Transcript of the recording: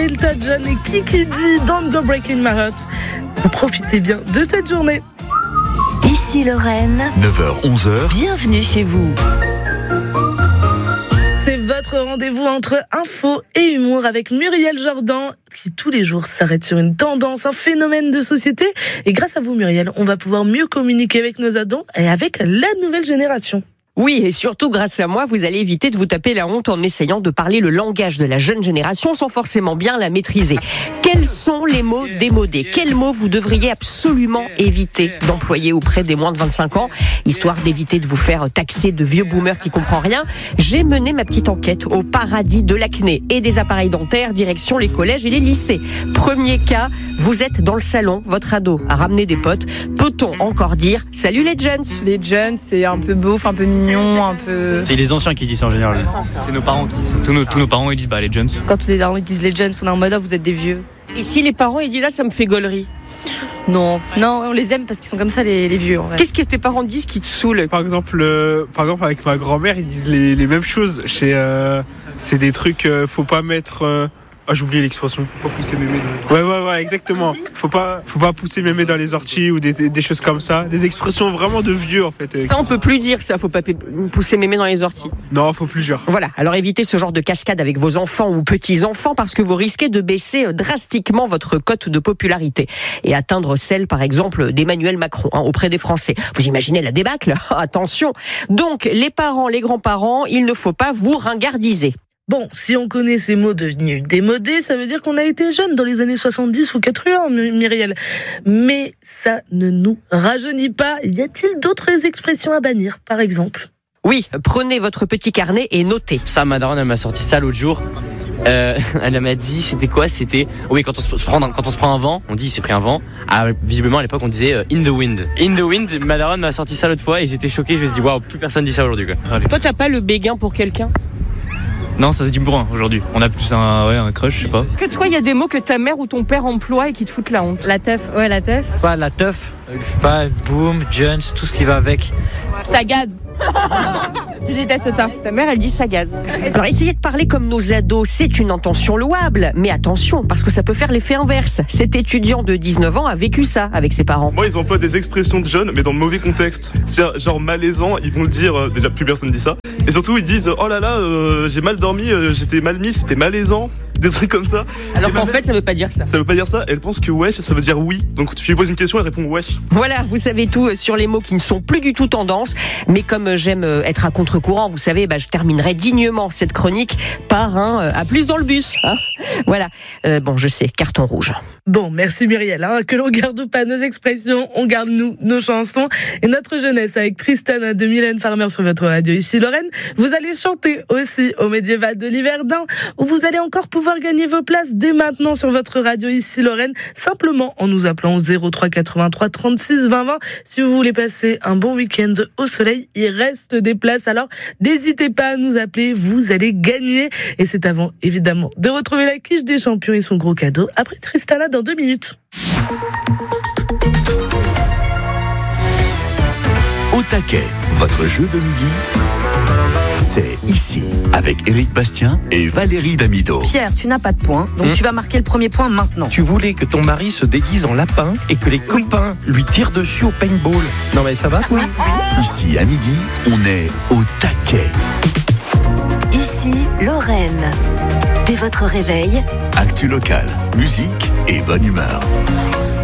Elton John et Kiki D, Don't Go Breaking My Heart. Vous profitez bien de cette journée. Ici Lorraine, 9h-11h, bienvenue chez vous. C'est votre rendez-vous entre info et humour avec Muriel Jordan qui tous les jours s'arrête sur une tendance, un phénomène de société. Et grâce à vous Muriel, on va pouvoir mieux communiquer avec nos ados et avec la nouvelle génération. Oui, et surtout grâce à moi, vous allez éviter de vous taper la honte en essayant de parler le langage de la jeune génération sans forcément bien la maîtriser. Quels sont les mots démodés ? Quels mots vous devriez absolument éviter d'employer auprès des moins de 25 ans, histoire d'éviter de vous faire taxer de vieux boomers qui comprennent rien ? J'ai mené ma petite enquête au paradis de l'acné et des appareils dentaires, direction les collèges et les lycées. Premier cas, vous êtes dans le salon, votre ado a ramené des potes. Peut-on encore dire « Salut les jeunes » ? Les jeunes, c'est un peu beauf, un peu mignon, un peu... C'est les anciens qui disent ça en général. C'est nos parents qui disent ça. Tous nos parents ils disent les jeunes. Quand les darons disent les jeunes, on est en mode vous êtes des vieux. Ici, les parents ils disent « Ah, ça me fait gaulerie ». Non, on les aime parce qu'ils sont comme ça les vieux. En vrai. Qu'est-ce que tes parents disent qui te saoule ? Par exemple, avec ma grand-mère, ils disent les mêmes choses. C'est des trucs, faut pas mettre... j'ai oublié l'expression, faut pas pousser mémé dans les... Ouais, exactement. Faut pas pousser mémé dans les orties ou des choses comme ça. Des expressions vraiment de vieux, en fait. Ça, on peut plus dire ça, faut pas pousser mémé dans les orties. Non, faut plus dire. Voilà, alors évitez ce genre de cascade avec vos enfants ou petits-enfants parce que vous risquez de baisser drastiquement votre cote de popularité et atteindre celle, par exemple, d'Emmanuel Macron auprès des Français. Vous imaginez la débâcle ? Attention. Donc, les parents, les grands-parents, il ne faut pas vous ringardiser. Bon, si on connaît ces mots devenus démodés, ça veut dire qu'on a été jeune dans les années 70 ou 80, Myriel. Mais ça ne nous rajeunit pas. Y a-t-il d'autres expressions à bannir, par exemple ? Oui, prenez votre petit carnet et notez. Ça, ma daronne, elle m'a sorti ça l'autre jour. Elle m'a dit, c'était quoi ? C'était, oui, quand on se prend un vent, on dit il s'est pris un vent. Visiblement, à l'époque, on disait in the wind. In the wind, ma daronne m'a sorti ça l'autre fois et j'étais choqué. Je me suis dit, waouh, plus personne dit ça aujourd'hui, quoi. Toi, t'as pas le béguin pour quelqu'un ? Non, ça se dit bourrin aujourd'hui. On a plus un crush, je sais pas. Est-ce que toi, il y a des mots que ta mère ou ton père emploie et qui te foutent la honte ? La teuf, la teuf. Pas la teuf, boom, Jones, tout ce qui va avec. Ça gaze. Je déteste ça. Ta mère, elle dit ça gaze. Alors, essayez de parler comme nos ados, c'est une intention louable. Mais attention, parce que ça peut faire l'effet inverse. Cet étudiant de 19 ans a vécu ça avec ses parents. Moi, ils emploient des expressions de jeunes, mais dans le mauvais contexte. C'est-à-dire, genre malaisant, ils vont le dire, déjà plus personne dit ça. Et surtout, ils disent, oh là là, j'ai mal dormi, j'étais mal mis, c'était malaisant. Des trucs comme ça. Alors qu'en fait, ça veut pas dire ça. Ça veut pas dire ça. Elle pense que wesh, ça veut dire oui. Donc tu lui poses une question, elle répond wesh. Voilà, vous savez tout sur les mots qui ne sont plus du tout tendance. Mais comme j'aime être à contre-courant, vous savez, je terminerai dignement cette chronique par un à plus dans le bus. Hein, voilà. Bon, je sais, carton rouge. Bon, merci Muriel. Que l'on garde ou pas nos expressions, on garde nos chansons et notre jeunesse avec Tristan de Mylène Farmer sur votre radio ici Lorraine. Vous allez chanter aussi au Médiéval de l'Yverdun où vous allez encore pouvoir gagner vos places dès maintenant sur votre radio ici Lorraine, simplement en nous appelant au 03 83 36 20 20. Si vous voulez passer un bon week-end au soleil, il reste des places. Alors, n'hésitez pas à nous appeler, vous allez gagner. Et c'est avant, évidemment, de retrouver la quiche des champions et son gros cadeau après Tristana dans 2 minutes. Au taquet, votre jeu de midi, c'est ici, avec Éric Bastien et Valérie Damido. Pierre, tu n'as pas de points, donc tu vas marquer le premier point maintenant. Tu voulais que ton mari se déguise en lapin et que les copains lui tirent dessus au paintball. Non mais ça va ? Oui. Ici, à midi, on est au taquet. Ici, Lorraine. Dès votre réveil, Actu locale, musique et bonne humeur.